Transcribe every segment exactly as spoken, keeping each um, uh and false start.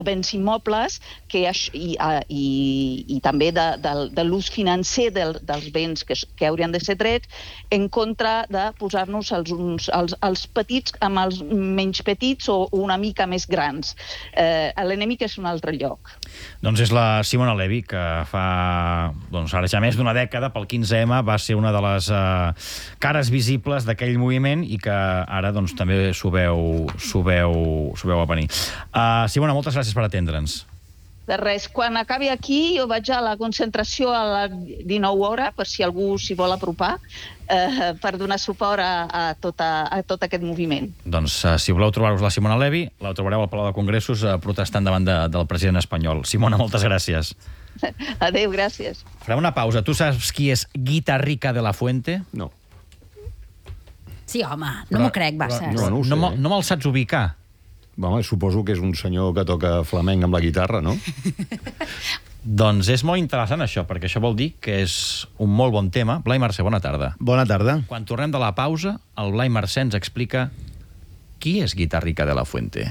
béns immobles que, i, i, i també de, de, de l'ús financer del, dels béns que, que haurien de ser drets, en contra de posar-nos els, uns, els, els petits amb els menys petits o una mica més grans. Eh, L'enemic és un altre lloc. Doncs és la Simona Levi, que fa doncs, ara ja més d'una dècada, pel quinze ema, va ser una de les eh, cares visibles d'aquell moviment i que ara doncs, també s'ho veu, s'ho veu, s'ho veu a venir. Uh, Simona, moltes gràcies per atendre'ns. De res. Quan acabi aquí, jo vaig a la concentració a les dinou hores, per si algú s'hi vol apropar, eh, per donar suport a, a, tota, a tot aquest moviment. Doncs, uh, si voleu trobar-vos la Simona Levi, la trobareu al Palau de Congressos uh, protestant davant de, del president espanyol. Simona, moltes gràcies. Adéu, gràcies. Farem una pausa. Tu saps qui és Guitarrica de la Fuente? No. Sí, home, no m'ho crec, va, saps? No, no ho sé. No, no me'l saps ubicar? Home, suposo que és un senyor que toca flamenc amb la guitarra, no? Doncs és molt interessant això, perquè això vol dir que és un molt bon tema. Blai Mercè, bona tarda. Bona tarda. Quan tornem de la pausa, el Blai Mercè ens explica qui és Guitarrica de la Fuente.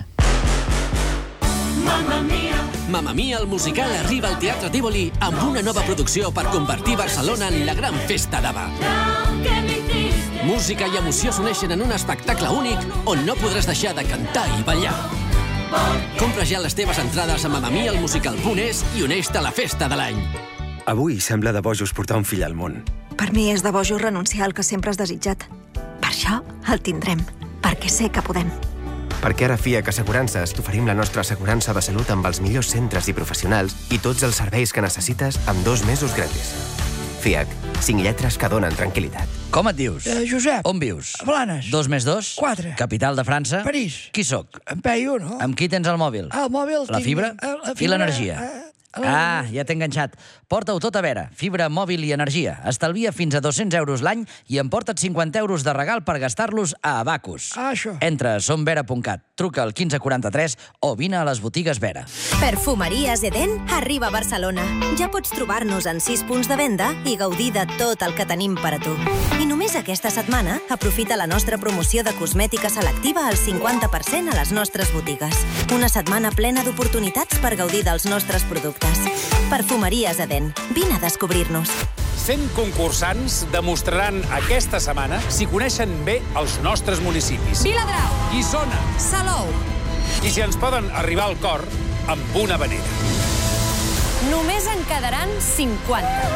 Mamma mia! Mamma Mia, el musical, arriba al Teatre Tívoli amb una nova producció per convertir Barcelona en la gran festa d'Ava. Música i emoció s'uneixen en un espectacle únic on no podràs deixar de cantar i ballar. Compra ja les teves entrades a mamma mia el musical punt es i uneix-te a la festa de l'any. Avui sembla de bojos portar un fill al món. Per mi és de bojos renunciar al que sempre has desitjat. Per això el tindrem, perquè sé que podem. Perquè ara a F I A C Assegurances t'oferim la nostra assegurança de salut amb els millors centres i professionals i tots els serveis que necessites amb dos mesos gratis. F I A C, cinc lletres que donen tranquil·litat. Com et dius? Eh, Josep. On vius? A Blanes. Dos més dos? Quatre. Capital de França? París. Qui sóc? En Peyu, no? Amb qui tens el mòbil? El mòbil La tinc... fibra? eh, la I fibra, l'energia? eh, Ah, ja t'he enganxat. Porta-ho tot a veure. Fibra, mòbil i energia. Estalvia fins a dos-cents euros l'any i emporta't cinquanta euros de regal per gastar-los a Abacus. Ah, això. Entra a somvera punt cat, truca al quinze quaranta-tres o vine a les botigues Vera. Perfumeries Eden arriba a Barcelona. Ja pots trobar-nos en sis punts de venda i gaudir de tot el que tenim per a tu. I només aquesta setmana aprofita la nostra promoció de cosmètica selectiva al cinquanta per cent a les nostres botigues. Una setmana plena d'oportunitats per gaudir dels nostres productes. Perfumeries Eden. Vine a descobrir-nos. cent concursants demostraran aquesta setmana si coneixen bé els nostres municipis. Viladrau. Guissona. Salou. I si ens poden arribar al cor amb una vanera. Només en quedaran cinquanta.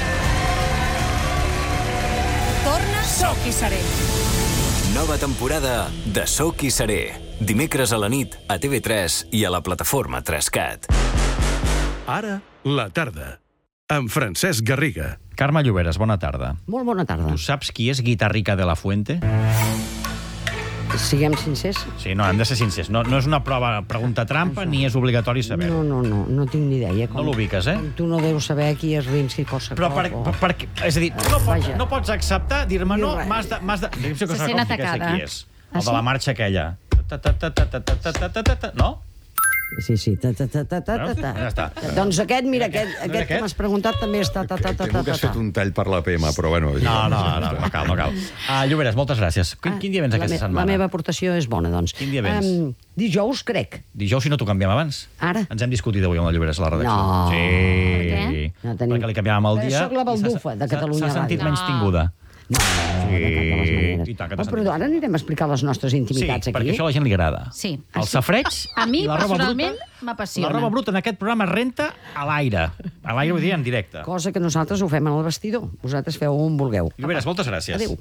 Torna Soc i Seré. Nova temporada de Soc i Seré. Dimecres a la nit a T V tres i a la plataforma tres cat. Ara, la tarda, amb Francesc Garriga. Carme Lloberes, bona tarda. Molt bona tarda. Tu saps qui és Guitarrica de la Fuente? Siguem sincers? Sí, no, hem de ser sincers. No, no és una prova, pregunta trampa, Això. Ni és obligatori saber. No, no, no, no tinc ni idea. Com, no l'ubiques, eh? Tu no deus saber qui és Rimsky Korsakov. Però per, o... per, per, és a dir, tu no pots, no pots acceptar, dir-me no, m'has de... M'has de... Se sent atacada. Qui és? El de la marxa aquella. Ta, ta, ta, ta, ta, ta, ta, ta, ta, ta, no? Sí, sí, ta, ta, ta, ta, ta, ta. Ja està. Doncs aquest, mira, aquest, aquest que m'has preguntat també està ta, ta, ta, ta, Temo que has fet un tall per l'A P M, però bueno... No, no, no, no cal, no cal. Uh, Lloberes, moltes gràcies. Quin, quin dia vens aquesta setmana? La meva aportació és bona, doncs. Quin dia vens? Um, dijous, crec. Dijous, si no t'ho canviem abans? Ara? Ens hem discutit avui amb la Lloberes a la redacció. No. Sí. Per què? No tenim... Perquè li canviàvem el dia... Soc la baldufa de Catalunya S'ha sentit Ràdio. menys tinguda. No, sí. de cap de les maneres. I tant, que oh, però ara anirem a explicar les nostres intimitats sí, aquí. perquè això a la gent li agrada. Sí. El safreig A mi, i la roba personalment, bruta, m'apassiona. la roba bruta en aquest programa es renta a l'aire. A l'aire, vull dir, en directe. Cosa que nosaltres ho fem en el vestidor. Vosaltres feu on vulgueu. Lloberes, moltes gràcies. Adéu.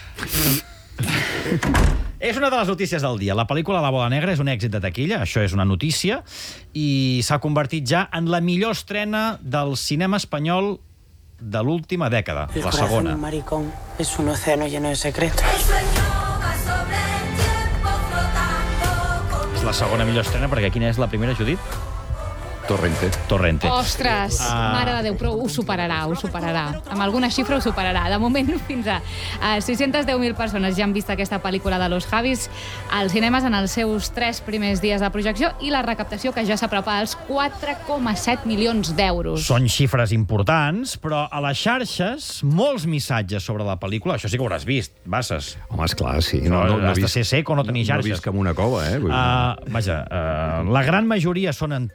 És una de les notícies del dia. La pel·lícula La bola negra és un èxit de taquilla, això és una notícia, i s'ha convertit ja en la millor estrena del cinema espanyol de l'última dècada, la segona. Un maricón es un océano lleno de secretos. És la segona millor estrena, perquè quina és la primera, Judit? Torrente. Torrente. Ostres, Ah. mare de Déu, però ho superarà, ho superarà. Amb alguna xifra ho superarà. De moment, fins a, a sis-centes deu mil persones ja han vist aquesta pel·lícula de Los Javis als cinemes en els seus tres primers dies de projecció i la recaptació que ja s'apropa als quatre coma set milions d'euros. Són xifres importants, però a les xarxes, molts missatges sobre la pel·lícula. Això sí que ho hauràs vist, Bassas. Home, esclar, sí. No, No, no, no has de vist- ser sec o no tenir no, no xarxes. visc en una cova, eh? Vull dir, Uh, vaja, uh, la gran majoria són en